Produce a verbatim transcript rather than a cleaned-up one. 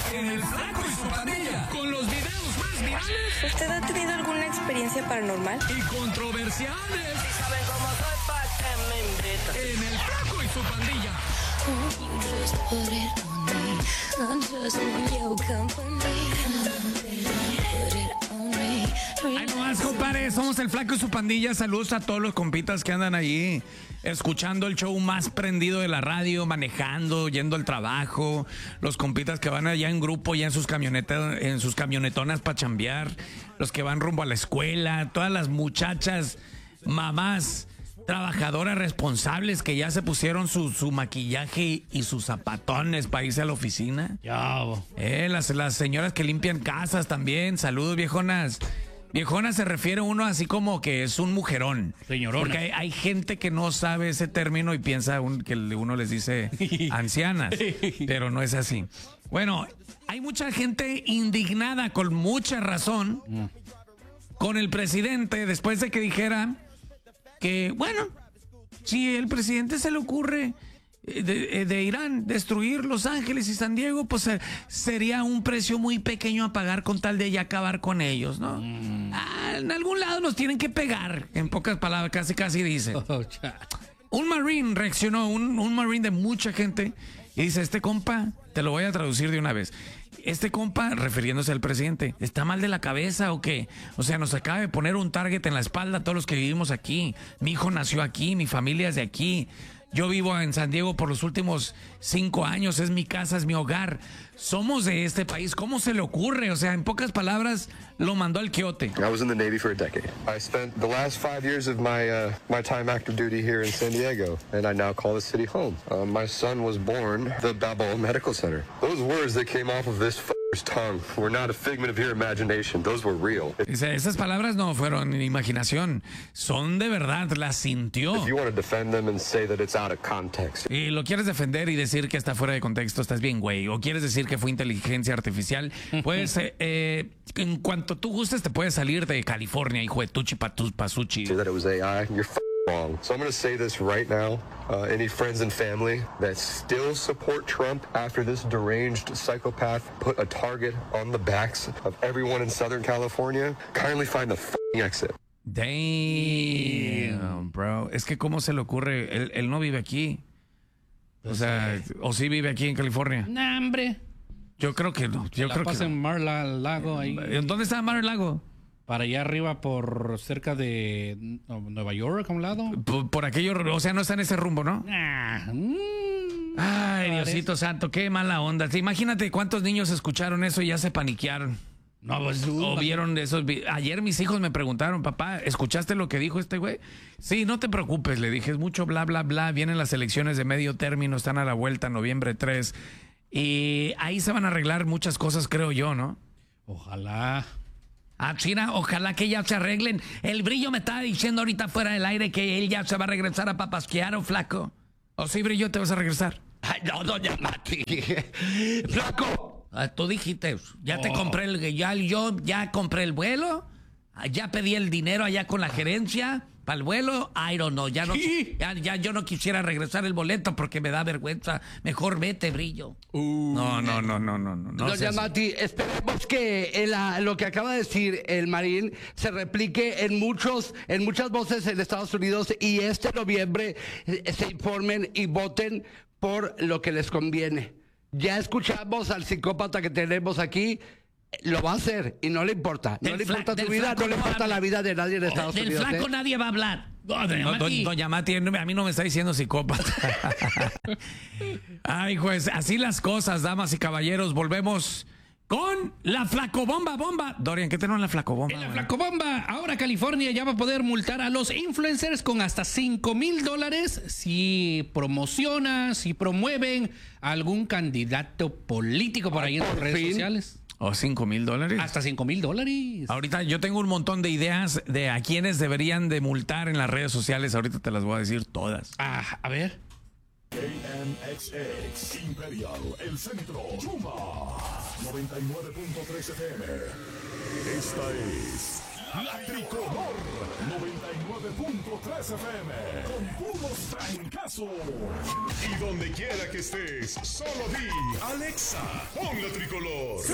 en El Flaco y su Pandilla, con los videos más virales. ¿Usted ha tenido alguna experiencia paranormal? Y controversiales. Si saben cómo soy, pa' que me invitan. En El Flaco y su Pandilla. Ay, no más, compadre, somos El Flaco y su Pandilla. Saludos a todos los compitas que andan allí escuchando el show más prendido de la radio, manejando, yendo al trabajo, los compitas que van allá en grupo, ya en sus camionetas, en sus camionetonas para chambear, los que van rumbo a la escuela, todas las muchachas, mamás, trabajadoras responsables que ya se pusieron su, su maquillaje y sus zapatones para irse a la oficina. Ya, eh, las, las señoras que limpian casas también. Saludos, viejonas. Viejona se refiere uno así como que es un mujerón. Señorona. Porque hay, hay gente que no sabe ese término y piensa un, que uno les dice ancianas, pero no es así. Bueno, hay mucha gente indignada con mucha razón mm. con el presidente después de que dijera que, bueno, si el presidente se le ocurre de, de Irán destruir Los Ángeles y San Diego, pues eh, sería un precio muy pequeño a pagar con tal de ya acabar con ellos, ¿no? Mm. Ah, en algún lado nos tienen que pegar, en pocas palabras, casi casi dice. Oh, un marine reaccionó, un, un marine de mucha gente, y dice, este compa, te lo voy a traducir de una vez. Este compa, refiriéndose al presidente, ¿está mal de la cabeza o qué? O sea, nos acaba de poner un target en la espalda a todos los que vivimos aquí. Mi hijo nació aquí, mi familia es de aquí. Yo vivo en San Diego por los últimos cinco años, es mi casa, es mi hogar. Somos de este país, ¿cómo se le ocurre? O sea, en pocas palabras, lo mandó al quiote. I was in the Navy for a decade. I spent the last five years of my uh, my time active duty here in San Diego, and I now call the city home. Uh, my son was born at the Balboa Medical Center. Those words that came off of this f***er's tongue were not a figment of your imagination. Those were real. Dice, esas palabras no fueron imaginación, son de verdad, las sintió. If you want to defend them and say that it's out of context. Y lo quieres defender y decir que está fuera de contexto, estás bien, güey. O quieres decir que fue inteligencia artificial, pues eh, eh, en cuanto tú gustes te puedes salir de California, hijo de tuchi patus pasuchi. That it was A I, you're f- wrong. So I'm going to say this right now. Uh, any friends and family that still support Trump after this deranged psychopath put a target on the backs of everyone in Southern California, kindly find the f***ing exit. Damn, bro. Es que cómo se le ocurre, él, él no vive aquí. O sea, o sí vive aquí en California. Nah, hombre. Yo creo que no. Yo la creo pasa que en Mar-a-Lago ahí. ¿Dónde está Mar-a-Lago? Para allá arriba, por cerca de Nueva York, a un lado. Por, por aquello, o sea, no está en ese rumbo, ¿no? Nah. Mm, Ay, Diosito santo, qué mala onda. Imagínate cuántos niños escucharon eso y ya se paniquearon. No, pues, o vieron esos. Ayer mis hijos me preguntaron, papá, ¿escuchaste lo que dijo este güey? Sí, no te preocupes, le dije, es mucho bla, bla, bla. Vienen las elecciones de medio término, están a la vuelta, noviembre tres. Y ahí se van a arreglar muchas cosas, creo yo, ¿no? Ojalá. Ah, China, ojalá que ya se arreglen. El Brillo me estaba diciendo ahorita fuera del aire que él ya se va a regresar a papasquear, ¿o Flaco? ¿O sí, Brillo, te vas a regresar? Ay, no, doña Mati. Flaco. Ah, tú dijiste, ya oh. te compré el, ya, yo ya compré el vuelo, ya pedí el dinero allá con la gerencia para el vuelo. I don't know, ya no, ya, ya yo no quisiera regresar el boleto porque me da vergüenza. Mejor vete, Brillo. Uh, no, no, no, no, no, no. no Doña Mati, esperemos que el, lo que acaba de decir el Marín se replique en muchos, en muchas voces en Estados Unidos y este noviembre eh, se informen y voten por lo que les conviene. Ya escuchamos al psicópata que tenemos aquí. Lo va a hacer y no le importa. No del le importa fla, tu vida, no le importa la vida de nadie en Estados del Unidos. Del Flaco ¿eh? nadie va a hablar. No, doña, no, Mati. Doña Mati, a mí no me está diciendo psicópata. Ay, juez, así las cosas, damas y caballeros. Volvemos con la flacobomba bomba. Dorian, ¿qué tenemos en la flacobomba? En la flacobomba, ahora California ya va a poder multar a los influencers con hasta cinco mil dólares si promocionan, si promueven a algún candidato político por ahí en sus redes sociales. ¿O cinco mil dólares? Hasta cinco mil dólares. Ahorita yo tengo un montón de ideas de a quienes deberían de multar en las redes sociales. Ahorita te las voy a decir todas. Ah, a ver. K M X X Imperial, el centro, Chuma, noventa y nueve punto tres F M. Esta es La Tricolor noventa y nueve punto tres F M con puros trancazos. Y donde quiera que estés, solo di Alexa, pon la Tricolor.